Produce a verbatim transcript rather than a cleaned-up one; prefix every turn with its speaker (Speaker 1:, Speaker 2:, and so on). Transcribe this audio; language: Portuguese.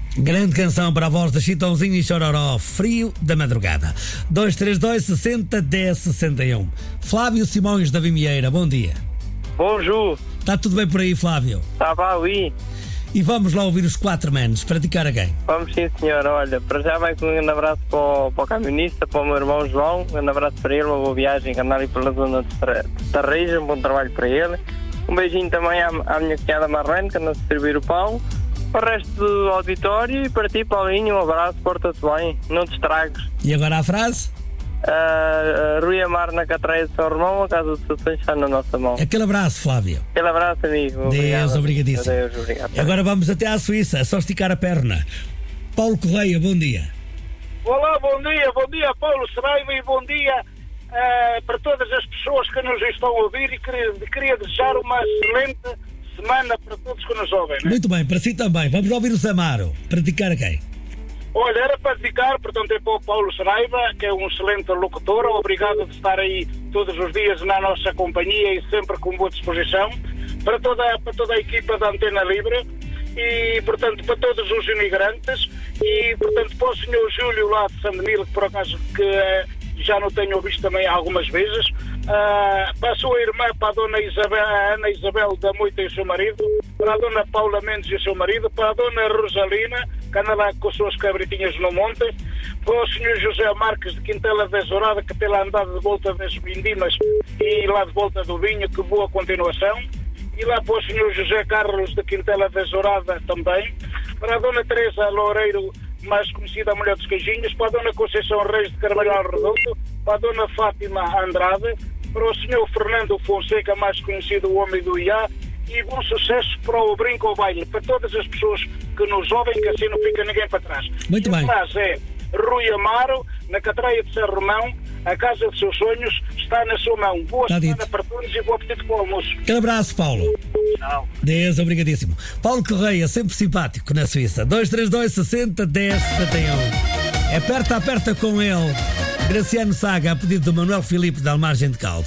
Speaker 1: Grande canção para a voz de Chitãozinho e Chororó, Frio da Madrugada. dois três dois, sessenta, dez, sessenta e um. Flávio Simões da Vimieira, bom dia.
Speaker 2: Bonjour.
Speaker 1: Está tudo bem por aí, Flávio?
Speaker 2: Está bem, oui.
Speaker 1: E vamos lá ouvir os quatro manos, praticar a quem?
Speaker 2: Vamos sim, senhor. Olha, para já vai com um grande abraço para o, para o camionista, para o meu irmão João. Um grande abraço para ele, uma boa viagem, que anda ali pela zona de Tarreja, um bom trabalho para ele. Um beijinho também à, à minha cunhada Marlene, que anda a distribuir o pão. Para o resto do auditório e para ti, Paulinho, um abraço, porta-te bem, não te estragues.
Speaker 1: E agora a frase?
Speaker 2: Uh, Rui Amar na Catreia de São Romão, a casa de Sessões está na nossa mão.
Speaker 1: Aquele abraço, Flávio.
Speaker 2: Aquele abraço, amigo.
Speaker 1: Deus, obrigadíssimo.
Speaker 2: Deus, obrigado.
Speaker 1: Agora vamos até à Suíça, é só esticar a perna. Paulo Correia, bom dia.
Speaker 3: Olá, bom dia, bom dia Paulo Saraiva e bom dia uh, para todas as pessoas que nos estão a ouvir e queria, queria desejar uma excelente semana para todos que nos ouvem. Né?
Speaker 1: Muito bem, para si também. Vamos ouvir o Samaro. Praticar a quem?
Speaker 3: Olha, era para dedicar, portanto, é para o Paulo Saraiva, que é um excelente locutor. Obrigado de estar aí todos os dias na nossa companhia e sempre com boa disposição. Para toda, para toda a equipa da Antena Livre e, portanto, para todos os imigrantes e, portanto, para o senhor Júlio lá de Sandemil, que por acaso que uh, já não tenho visto também algumas vezes. Uh, para a sua irmã, para a dona Isabel, a Ana Isabel da Moita e o seu marido, para a dona Paula Mendes e o seu marido, para a dona Rosalina, que anda lá com as suas cabritinhas no monte, para o senhor José Marques de Quintela da Zourada, que pela andada de volta das Vindimas e lá de volta do Vinho, que boa continuação, e lá para o senhor José Carlos de Quintela da Zourada também, para a dona Teresa Loureiro, mais conhecida a Mulher dos Queijinhos, para a dona Conceição Reis de Carvalhal Redondo, para a dona Fátima Andrade, para o senhor Fernando Fonseca, mais conhecido o Homem do I A, e bom sucesso para o Brinco ao Baile, para todas as pessoas que nos ouvem, que assim não fica ninguém para trás.
Speaker 1: Muito bem.
Speaker 3: A frase é Rui Amaro, na Catreia de São Romão, a casa dos seus sonhos está na sua mão. Boa
Speaker 1: Está
Speaker 3: semana
Speaker 1: dito.
Speaker 3: para todos e bom apetite para o almoço.
Speaker 1: Aquele abraço, Paulo.
Speaker 3: Tchau.
Speaker 1: Deus, obrigadíssimo. Paulo Correia, sempre simpático na Suíça. dois três dois, sessenta, dez, setenta e um. Aperta, aperta com ele. Graciano Saga, a pedido do Manuel Filipe da Almargem de Caldo.